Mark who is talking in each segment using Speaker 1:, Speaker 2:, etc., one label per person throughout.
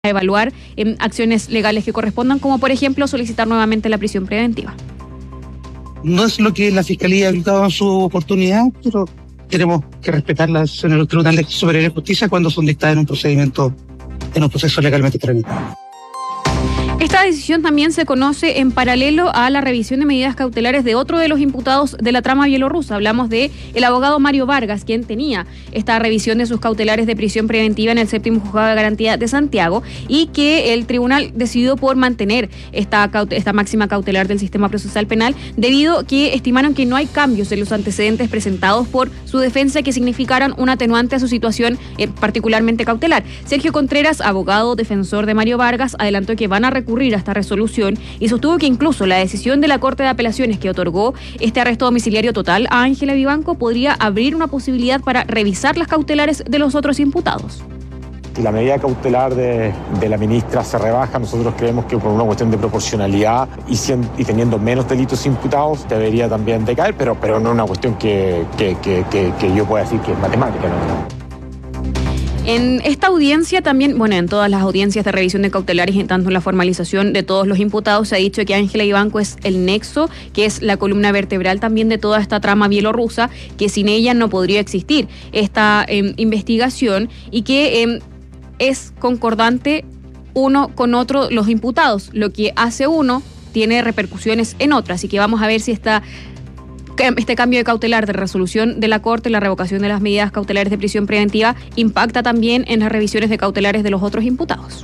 Speaker 1: evaluar acciones legales que correspondan, como por ejemplo solicitar nuevamente la prisión preventiva.
Speaker 2: No es lo que la Fiscalía ha gritado en su oportunidad, pero tenemos que respetar las decisiones de los tribunales de soberanía y justicia cuando son dictadas en un proceso legalmente tramitado.
Speaker 1: Esta decisión también se conoce en paralelo a la revisión de medidas cautelares de otro de los imputados de la trama bielorrusa. Hablamos de el abogado Mario Vargas, quien tenía esta revisión de sus cautelares de prisión preventiva en el 7º Juzgado de Garantía de Santiago, y que el tribunal decidió por mantener esta máxima cautelar del sistema procesal penal, debido a que estimaron que no hay cambios en los antecedentes presentados por su defensa que significaran un atenuante a su situación particularmente cautelar. Sergio Contreras, abogado defensor de Mario Vargas, adelantó que van a recurrir a esta resolución y sostuvo que incluso la decisión de la Corte de Apelaciones que otorgó este arresto domiciliario total a Ángela Vivanco podría abrir una posibilidad para revisar las cautelares de los otros imputados.
Speaker 3: Si la medida cautelar de la ministra se rebaja, nosotros creemos que por una cuestión de proporcionalidad y teniendo menos delitos imputados debería también decaer, pero no es una cuestión que yo pueda decir que es matemática, ¿no?
Speaker 1: En esta audiencia también, en todas las audiencias de revisión de cautelares y tanto en la formalización de todos los imputados, se ha dicho que Ángela Vivanco es el nexo, que es la columna vertebral también de toda esta trama bielorrusa, que sin ella no podría existir esta investigación, y que es concordante uno con otro los imputados. Lo que hace uno tiene repercusiones en otro, así que vamos a ver si este cambio de cautelar de resolución de la Corte, la revocación de las medidas cautelares de prisión preventiva, impacta también en las revisiones de cautelares de los otros imputados.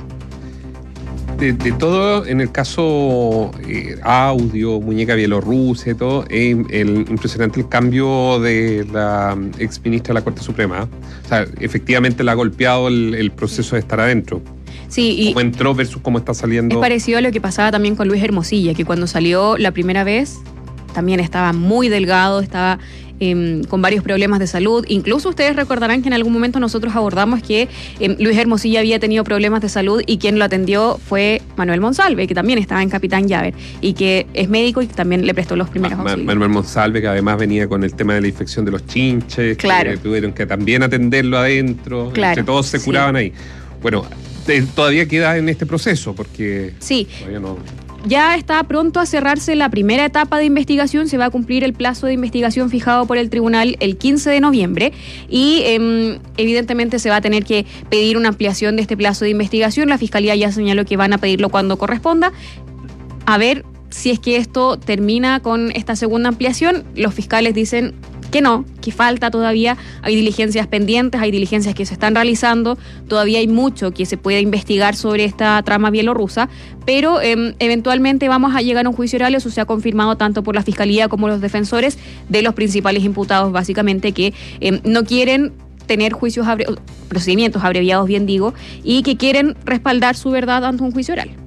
Speaker 4: De todo, en el caso audio, muñeca bielorrusa y todo, impresionante el cambio de la exministra de la Corte Suprema. O sea, efectivamente le ha golpeado el proceso de estar adentro.
Speaker 1: Sí, y
Speaker 4: cómo entró versus cómo está saliendo.
Speaker 1: Es parecido a lo que pasaba también con Luis Hermosilla, que cuando salió la primera vez también estaba muy delgado, estaba con varios problemas de salud. Incluso ustedes recordarán que en algún momento nosotros abordamos que Luis Hermosilla había tenido problemas de salud y quien lo atendió fue Manuel Monsalve, que también estaba en Capitán Llaver y que es médico y que también le prestó los primeros auxilios.
Speaker 4: Manuel Monsalve, que además venía con el tema de la infección de los chinches,
Speaker 1: claro,
Speaker 4: que tuvieron que también atenderlo adentro,
Speaker 1: claro,
Speaker 4: entre todos se curaban ahí. Bueno, todavía queda en este proceso porque
Speaker 1: sí,
Speaker 4: todavía no.
Speaker 1: Ya está pronto a cerrarse la primera etapa de investigación. Se va a cumplir el plazo de investigación fijado por el tribunal el 15 de noviembre y evidentemente se va a tener que pedir una ampliación de este plazo de investigación. La Fiscalía ya señaló que van a pedirlo cuando corresponda. A ver si es que esto termina con esta segunda ampliación. Los fiscales dicen que no, que falta todavía, hay diligencias pendientes, hay diligencias que se están realizando, todavía hay mucho que se puede investigar sobre esta trama bielorrusa, pero eventualmente vamos a llegar a un juicio oral. Eso se ha confirmado tanto por la Fiscalía como los defensores de los principales imputados, básicamente, que no quieren tener procedimientos abreviados, bien digo, y que quieren respaldar su verdad ante un juicio oral.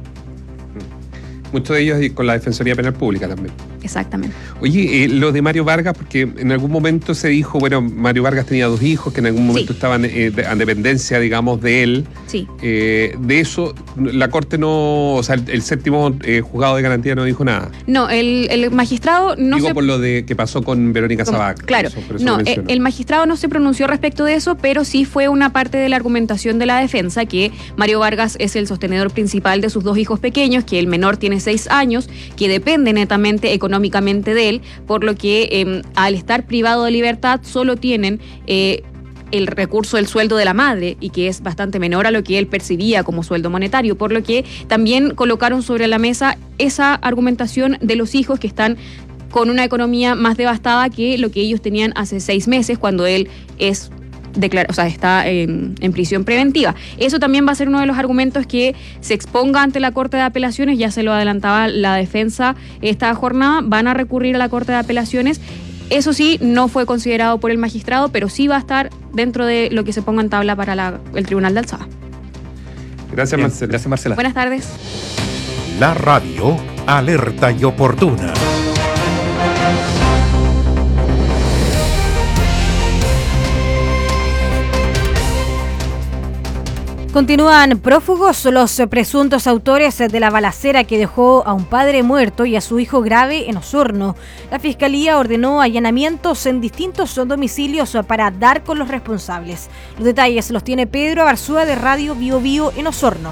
Speaker 4: Muchos de ellos con la Defensoría Penal Pública también.
Speaker 1: Exactamente.
Speaker 4: Oye, lo de Mario Vargas, porque en algún momento se dijo, Mario Vargas tenía 2 hijos que en algún momento estaban a dependencia, digamos, de él.
Speaker 1: Sí.
Speaker 4: De eso, la Corte no, o sea, el 7º Juzgado de Garantía no dijo nada.
Speaker 1: No, el magistrado no
Speaker 4: Digo por lo de que pasó con Verónica Sabac.
Speaker 1: Claro,
Speaker 4: por eso
Speaker 1: no, el magistrado no se pronunció respecto de eso, pero sí fue una parte de la argumentación de la defensa que Mario Vargas es el sostenedor principal de sus 2 hijos pequeños, que el menor tiene 6 años, que depende netamente económicamente de él, por lo que al estar privado de libertad solo tienen el recurso del sueldo de la madre, y que es bastante menor a lo que él percibía como sueldo monetario, por lo que también colocaron sobre la mesa esa argumentación de los hijos que están con una economía más devastada que lo que ellos tenían hace 6 meses cuando él está en prisión preventiva. Eso también va a ser uno de los argumentos que se exponga ante la Corte de Apelaciones. Ya se lo adelantaba la defensa esta jornada. Van a recurrir a la Corte de Apelaciones. Eso sí, no fue considerado por el magistrado, pero sí va a estar dentro de lo que se ponga en tabla para el Tribunal de Alzada.
Speaker 4: Gracias, Marcela.
Speaker 5: Gracias, Marcela.
Speaker 1: Buenas tardes.
Speaker 6: La radio alerta y oportuna.
Speaker 5: Continúan prófugos los presuntos autores de la balacera que dejó a un padre muerto y a su hijo grave en Osorno. La Fiscalía ordenó allanamientos en distintos domicilios para dar con los responsables. Los detalles los tiene Pedro Abarzúa de Radio Bio Bio en Osorno.